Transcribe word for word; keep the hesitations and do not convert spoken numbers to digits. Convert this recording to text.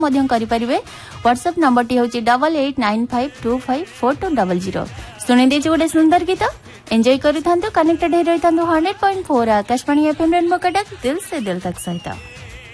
मध्यम करि परिबे। व्हाट्सएप नंबर टी होची double eight nine five to five four to double zero. सुनि दे गोटे सुंदर गीत एंजॉय करि थांतो कनेक्टेड हे रहि थांतो hundred point four Akashvani FM rainbow Cuttack दिल से दिल तक सहित।